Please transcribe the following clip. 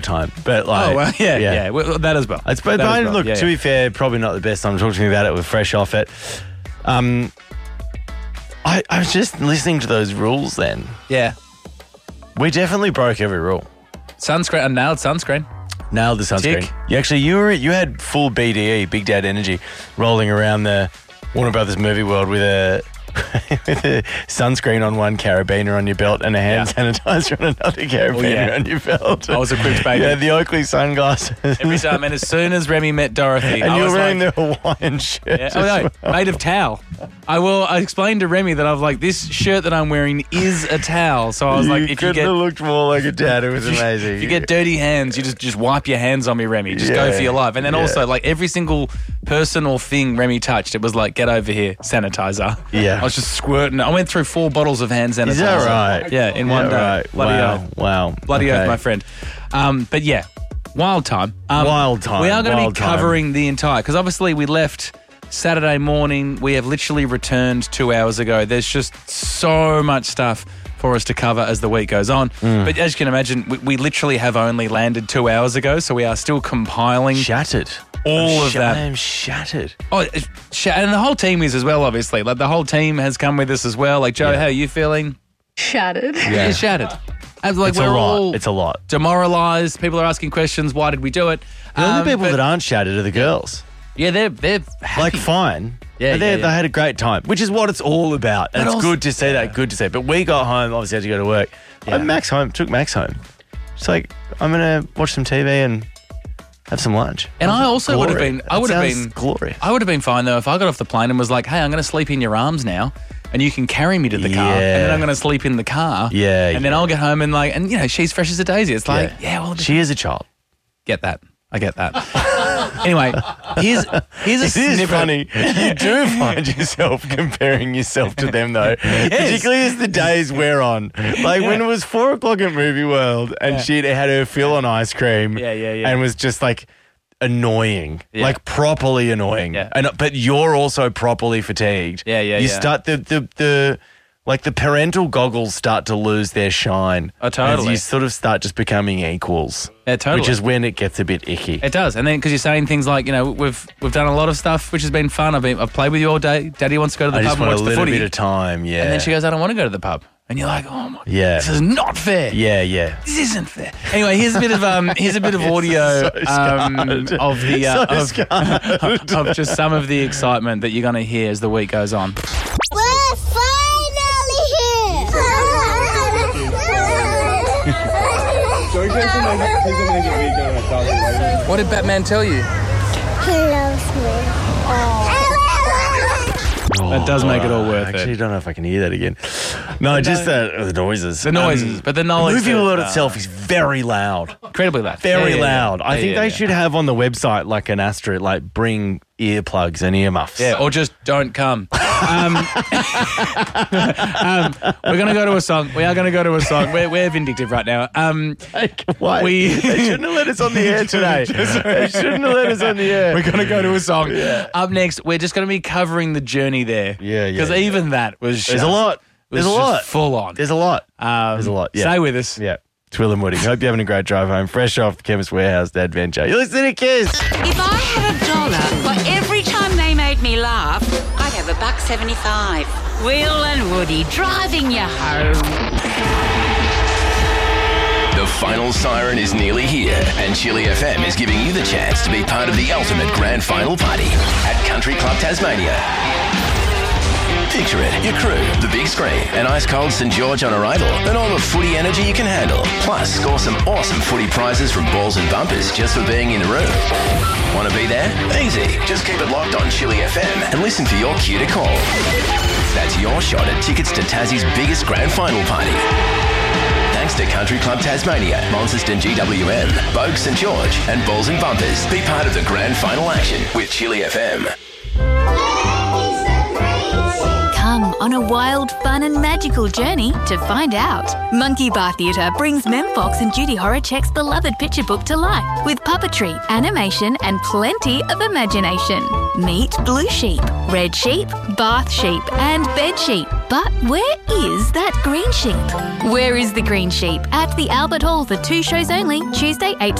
time. But like, well, that as well. It's, but look, to be fair, probably not the best time to talk to me about it. We're fresh off it. I was just listening to those rules then. Yeah. We definitely broke every rule. Sunscreen, nailed sunscreen. Nailed the sunscreen. You had full BDE, Big Dad Energy, rolling around the Warner Brothers movie world with a sunscreen on one carabiner on your belt and a hand sanitizer on another carabiner on your belt. I was equipped, baby. Yeah, the Oakley sunglasses. Every time, and as soon as Remy met Dorothy, and I you was were wearing like, the Hawaiian shirt. Made of towel. I explained to Remy that I was like, this shirt that I'm wearing is a towel. So I was like, if you couldn't have looked more like a dad. It was amazing. If you get dirty hands, you just wipe your hands on me, Remy. Just go for your life. And then also, like, every single person or thing Remy touched, it was like, get over here, sanitizer. Yeah. I was just squirting. I went through 4 bottles of hand sanitizer. Is that right? Yeah, in one day. Right. Bloody oath. Wow. Bloody oath, my friend. But yeah, wild time. Wild time. We are going to be covering the entire, because obviously we left Saturday morning. We have literally returned 2 hours ago. There's just so much stuff for us to cover as the week goes on. But as you can imagine, we literally have only landed 2 hours ago, so we are still compiling. Shattered. All of that. I am shattered. Oh, and the whole team is as well, obviously. Like, the whole team has come with us as well. Like, Joe, how are you feeling? Shattered. Yeah. You're shattered. And like, It's we're a lot. all It's a lot. demoralised. People are asking questions. Why did we do it? The only people that aren't shattered are the girls. Yeah, they're happy. Like, fine. Yeah, They had a great time, which is what it's all about. And it's good to see that, good to see. But we got home, obviously had to go to work. Yeah. Took Max home. It's like, I'm going to watch some TV and have some lunch. And I also would have been, glorious. I would have been fine though if I got off the plane and was like, hey, I'm going to sleep in your arms now and you can carry me to the car and then I'm going to sleep in the car. Yeah. And then I'll get home and like, and you know, she's fresh as a daisy. It's like, she is a child. Get that. I get that. Anyway, here's a It snippet. is funny. You do find yourself comparing yourself to them, though. Particularly as the days wear on. Like when it was 4 o'clock at Movie World and she had her fill on ice cream and was just like annoying. Like properly annoying. Yeah. But you're also properly fatigued. You start the parental goggles start to lose their shine. Oh, totally. As you sort of start just becoming equals. Yeah, totally. Which is when it gets a bit icky. It does, and then because you're saying things like, you know, we've done a lot of stuff, which has been fun. I've played with you all day. Daddy wants to go to the pub and watch the footy. I just want a little bit of time, yeah. And then she goes, I don't want to go to the pub. And you're like, oh my, this is not fair. Yeah. This isn't fair. Anyway, here's a bit of audio of just some of the excitement that you're going to hear as the week goes on. We're finally here. What did Batman tell you? He loves me. That does make it all worth I actually it. don't know if I can hear that again. No, just the noises. The noises, but the knowledge. The movie world itself is very loud. Incredibly loud. Very loud. Yeah, I think they should have on the website like an asterisk, like bring earplugs and earmuffs. Yeah, or just don't come. We're going to go to a song. We are going to go to a song. We're vindictive right now. Why? They shouldn't have let us on the air today. They shouldn't have let us on the air. We're going to go to a song. Yeah. Up next, we're just going to be covering the journey there. Yeah. Because even that was There's a lot. There's a lot. Full on. There's a lot. There's a lot. Yeah. Stay with us. Yeah. Twill and Woody. Hope you're having a great drive home. Fresh off the Chemist Warehouse adventure. You're listening to Kiss. If I had $1 for every time they made me laugh, I'd have $1.75. Will and Woody driving you home. The final siren is nearly here, and Chili FM is giving you the chance to be part of the ultimate grand final party at Country Club Tasmania. Picture it, your crew, the big screen, an ice-cold St George on arrival, and all the footy energy you can handle. Plus, score some awesome footy prizes from balls and bumpers just for being in the room. Want to be there? Easy. Just keep it locked on Chili FM and listen for your cue to call. That's your shot at tickets to Tassie's biggest grand final party. Thanks to Country Club Tasmania, Launceston GWM, Bogue St George, and Balls and Bumpers. Be part of the grand final action with Chili FM. Come on a wild, fun and magical journey to find out. Monkey Bar Theatre brings Mem Fox and Judy Horacek's beloved picture book to life with puppetry, animation and plenty of imagination. Meet Blue Sheep, Red Sheep, Bath Sheep and Bed Sheep. But where is that green sheep? Where is the green sheep? At the Albert Hall for 2 shows only, Tuesday 8